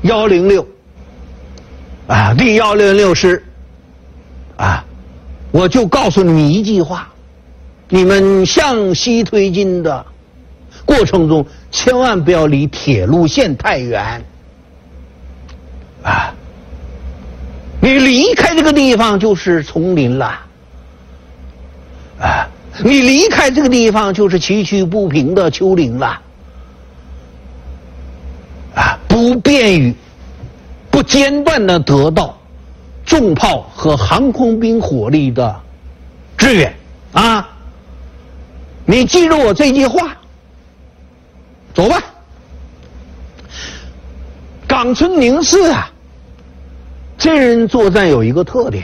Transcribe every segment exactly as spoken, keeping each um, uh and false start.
幺零六啊，第幺零六师啊，我就告诉你们一句话：你们向西推进的过程中，千万不要离铁路线太远啊！你离开这个地方就是丛林了啊！你离开这个地方就是崎岖不平的丘陵了啊！不便于不间断的得到重炮和航空兵火力的支援啊！你记住我这句话，走吧。冈村宁次啊，这人作战有一个特点，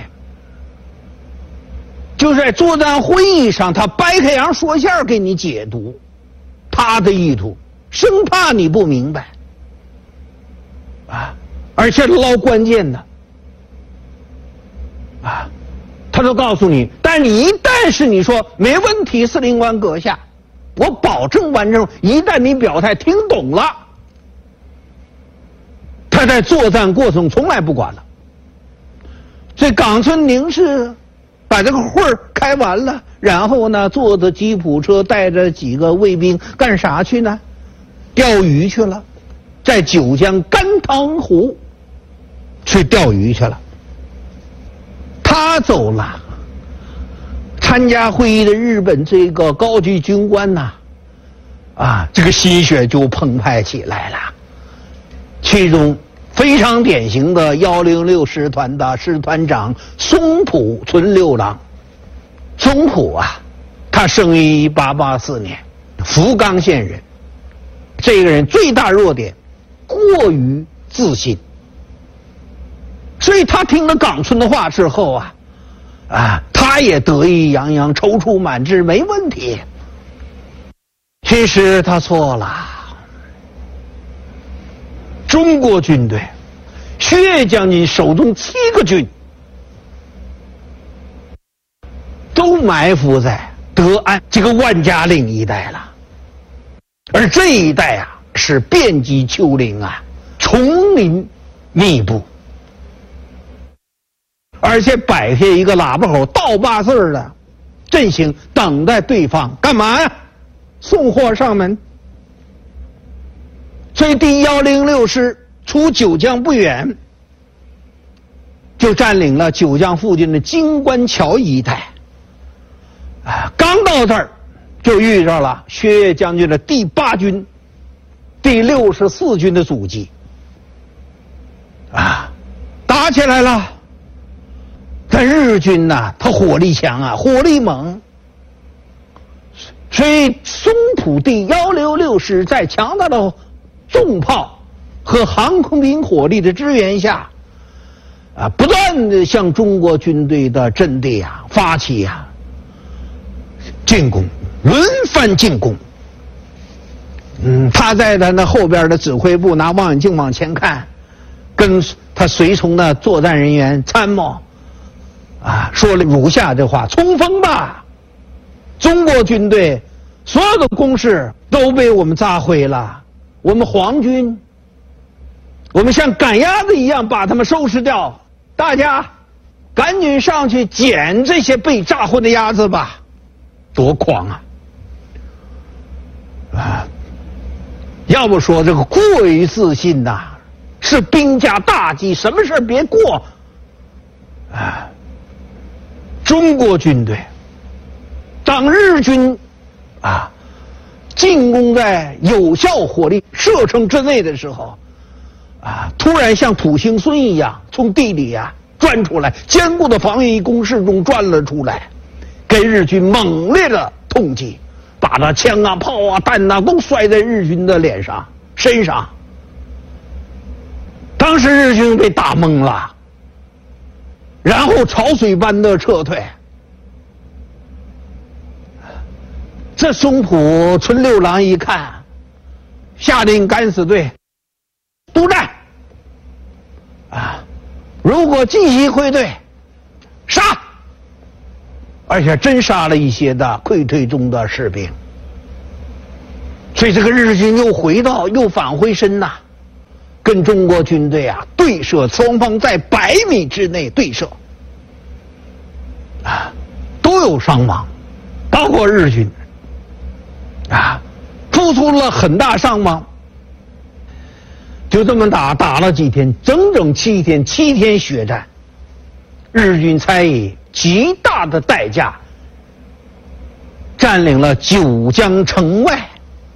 就是在作战会议上，他掰开洋说馅儿给你解读他的意图，生怕你不明白啊，而且捞关键的啊，他都告诉你。但你一旦是你说没问题，司令官阁下，我保证完成。一旦你表态听懂了，他在作战过程从来不管了。这冈村宁是把这个会儿开完了，然后呢，坐着吉普车带着几个卫兵干啥去呢？钓鱼去了，在九江甘棠湖去钓鱼去了。他走了，参加会议的日本这个高级军官呐，啊，这个心血就澎湃起来了。其中非常典型的幺零六师团的师团长松浦存六郎。松浦啊，他生于一八八四年，福冈县人。这个人最大弱点，过于自信。所以他听了冈村的话之后啊，啊，他也得意洋洋，踌躇满志，没问题。其实他错了。中国军队，薛岳将军手中七个军都埋伏在德安这个万家岭一带了，而这一带啊是遍及丘陵啊，丛林密布，而且摆下一个喇叭口倒八字的阵型，等待对方干嘛呀？送货上门。所以第幺零六师出九江不远，就占领了九江附近的金关桥一带。啊，刚到这儿就遇着了薛岳将军的第八军、第六十四军的阻击。啊，打起来了。但日军呐，他火力强啊，火力猛。所以松浦第幺零六师在强大的重炮和航空兵火力的支援下，啊，不断的向中国军队的阵地啊发起啊进攻，轮番进攻。嗯，他在他那后边的指挥部拿望远镜往前看，跟他随从的作战人员参谋啊说了如下这话：冲锋吧！中国军队所有的工事都被我们炸毁了。我们皇军，我们像赶鸭子一样把他们收拾掉，大家赶紧上去捡这些被炸昏的鸭子吧！多狂啊！啊，要不说这个过于自信呐、啊，是兵家大忌，什么事别过啊！中国军队，当日军啊进攻在有效火力射程之内的时候，啊，突然像土行孙一样从地里啊钻出来，坚固的防御工事中钻了出来，给日军猛烈的痛击，把那枪啊、炮啊、弹啊都摔在日军的脸上、身上。当时日军被打懵了，然后潮水般的撤退。这松浦存六郎一看，下令敢死队督战啊！如果继续溃退，杀！而且真杀了一些的溃退中的士兵。所以这个日军又回到又返回身呐， 跟中国军队啊对射，双方在百米之内对射，啊，都有伤亡，包括日军，啊，付出了很大伤亡。就这么打，打了几天，整整七天，七天血战，日军才以极大的代价占领了九江城外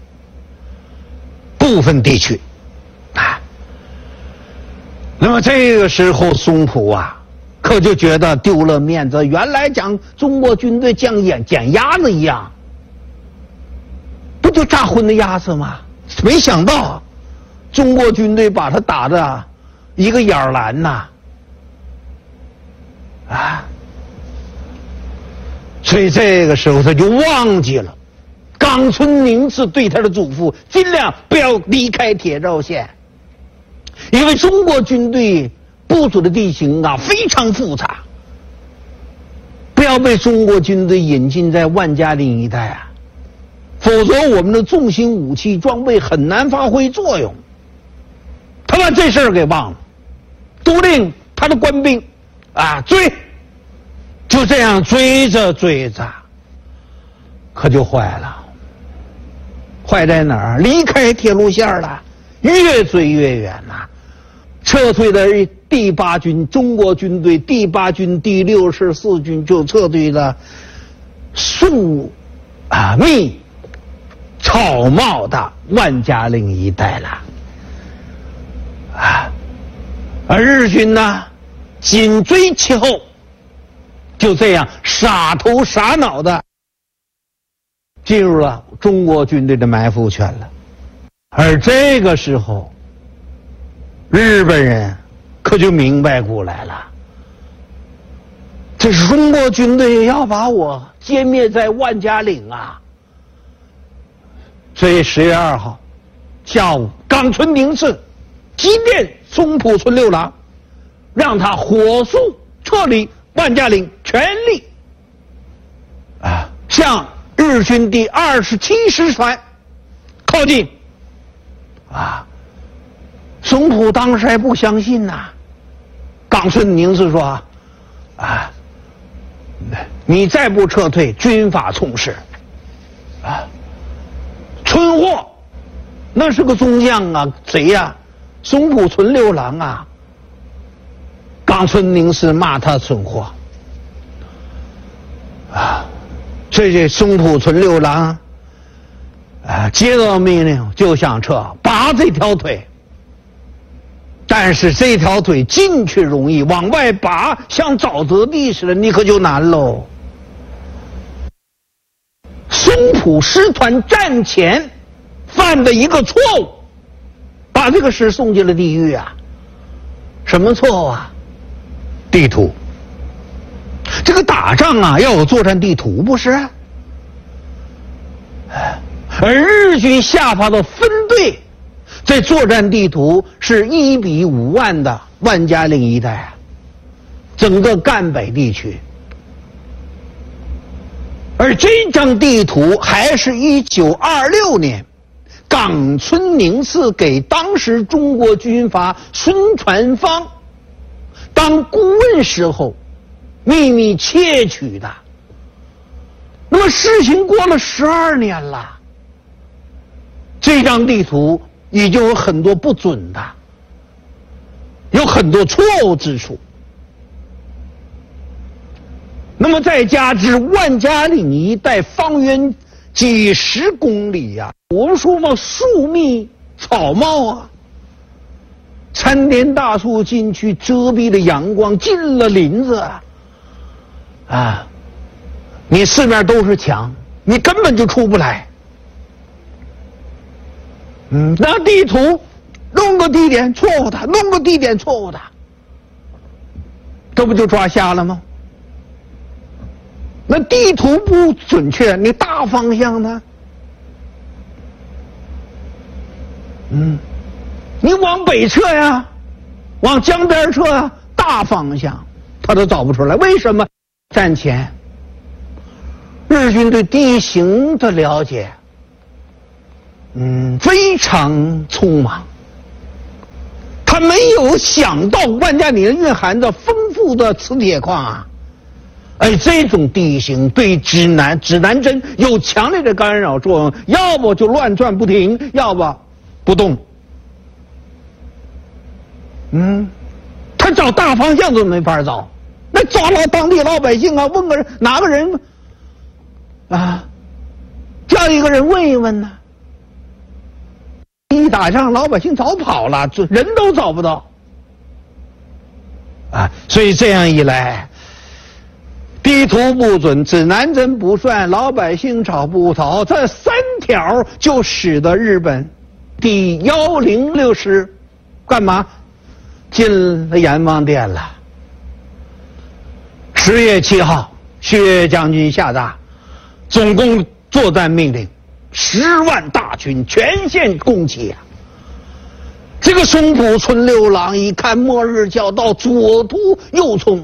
部分地区，啊，那么这个时候松浦啊，可就觉得丢了面子。原来讲中国军队像捡捡鸭子一样，不就炸昏的鸭子吗？没想到中国军队把他打的一个眼儿蓝呐，啊！所以这个时候他就忘记了冈村宁次对他的嘱咐，尽量不要离开铁道线，因为中国军队部署的地形啊非常复杂，不要被中国军队引进在万家岭一带啊，否则我们的重型武器装备很难发挥作用。他把这事儿给忘了，督令他的官兵啊追，就这样追着追着，可就坏了。坏在哪儿？离开铁路线了，越追越远呐、啊。撤退的第八军，中国军队第八军第六十四军就撤退了树啊密草茂的万家岭一带了。啊，而日军呢，紧追其后，就这样傻头傻脑的进入了中国军队的埋伏圈了。而这个时候，日本人可就明白过来了，这是中国军队要把我歼灭在万家岭啊！所以十月二号下午，冈村宁次急电松浦村六郎，让他火速撤离万家岭，全力啊向日军第二十七师团靠近。啊，松浦当时还不相信呐、啊。冈村宁次说：“啊，你再不撤退，军法从事。啊，村货，那是个中将啊，谁呀、啊？松浦村六郎啊。”冈村宁次骂他村货。啊，这这松浦村六郎啊，接到命令就想撤，拔这条腿。但是这条腿进去容易，往外拔像沼泽地似的，你可就难喽。松浦师团战前犯的一个错误，把这个师送进了地狱啊！什么错误啊？地图。这个打仗啊，要有作战地图，不是？而日军下发的分队，这作战地图是一比五万的万家岭一带，整个赣北地区。而这张地图还是一九二六年冈村宁次给当时中国军阀孙传芳当顾问时候秘密窃取的。那么事情过了十二年了，这张地图已经有很多不准的，有很多错误之处。那么再加之万家岭一带方圆几十公里呀、啊，我们说嘛，树密草茂啊，参天大树进去遮蔽了阳光，进了林子啊，啊，你四面都是墙，你根本就出不来。嗯，那地图弄个地点错误的，弄个地点错误的，这不就抓瞎了吗？那地图不准确，你大方向呢？嗯，你往北撤呀，往江边撤呀，大方向他都找不出来。为什么？战前日军对地形的了解嗯，非常匆忙， 他没有想到万家岭蕴含着丰富的磁铁矿啊！哎，这种地形对指南指南针有强烈的干扰作用，要不就乱转不停，要不不动。嗯，他找大方向都没法找，那找老当地老百姓啊，问个人哪个人啊，叫一个人问一问呢？一打仗，老百姓早跑了，人都找不到啊！所以这样一来，地图不准，指南针不算，老百姓找不着，这三条就使得日本第一零六师干嘛进了阎王殿了。十月七号，薛岳将军下达总攻作战命令。十万大军全线攻击啊！这个松浦村六郎一看末日就要到，左突右冲，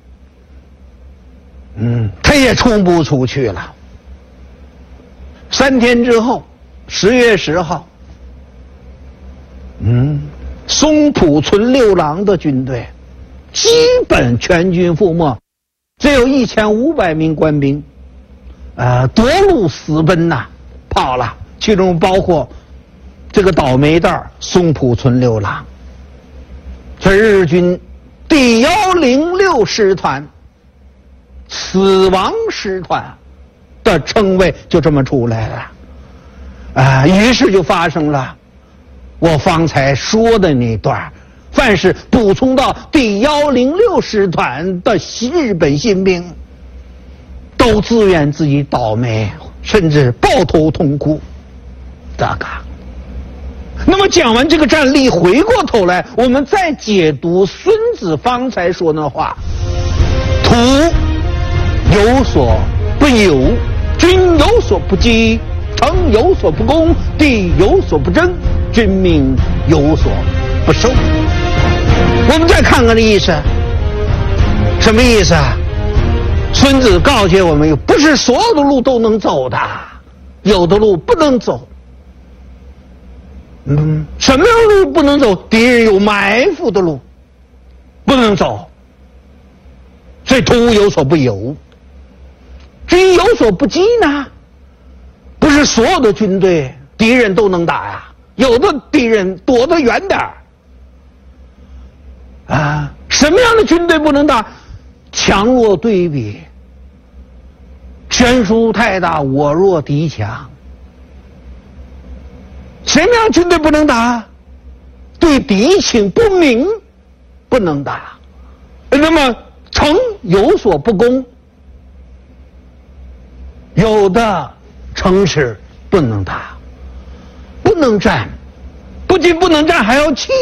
嗯，他也冲不出去了。三天之后，十月十号，嗯，松浦村六郎的军队基本全军覆没，只有一千五百名官兵，呃，夺路私奔呐、啊。跑了，其中包括这个倒霉蛋松浦村六郎。这日军第一零六师团死亡师团的称谓就这么出来了啊！于是就发生了我方才说的那段，凡是补充到第一零六师团的日本新兵都自愿自己倒霉，甚至抱头痛哭。这个，那么讲完这个战例，回过头来，我们再解读孙子方才说的话：土有所不有，君有所不击，城有所不攻，地有所不争，军民有所不受。我们再看看这意思，什么意思啊？孙子告诫我们，不是所有的路都能走的，有的路不能走。嗯，什么样的路不能走？敌人有埋伏的路不能走。所以土有所不有，军有所不击呢？不是所有的军队敌人都能打呀，有的敌人躲得远点儿。啊，什么样的军队不能打？强弱对比，悬殊太大，我弱敌强。什么样军队不能打？对敌情不明不能打。那么城有所不攻，有的城池不能打，不能战，不仅不能战还要弃。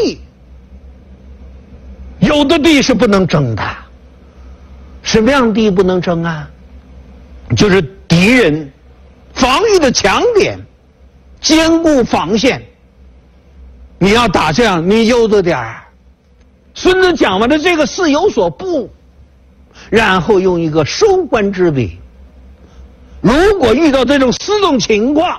有的地是不能争的。什么样的地不能争啊？就是敌人防御的强点，坚固防线。你要打这样，你悠着点儿。孙子讲完了这个是有所不，然后用一个收官之笔。如果遇到这种四种情况，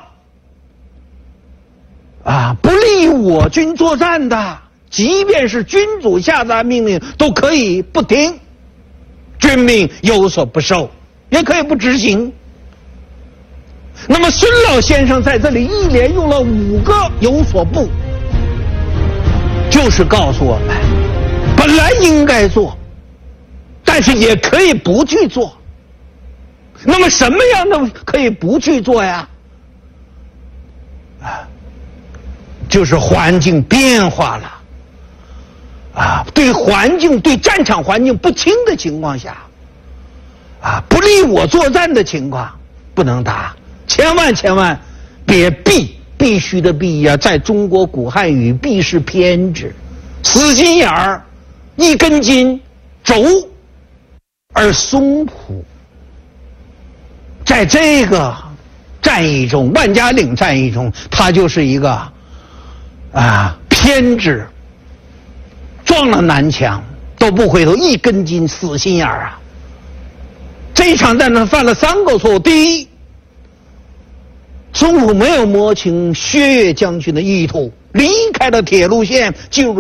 啊，不利于我军作战的，即便是君主下达命令，都可以不听。军命有所不受，也可以不执行。那么孙老先生在这里一连用了五个有所不，就是告诉我们，本来应该做，但是也可以不去做。那么什么样的可以不去做呀？啊，就是环境变化了。啊，对环境、对战场环境不清的情况下，啊，不利我作战的情况，不能打。千万千万别避，必须的避呀、啊，在中国古汉语，避是偏执，死心眼儿，一根筋，轴。而松浦在这个战役中，万家岭战役中，他就是一个啊偏执。撞了南墙都不回头，一根筋，死心眼儿啊！这一场战争犯了三个错误：第一，松浦没有摸清薛岳将军的意图，离开了铁路线，进入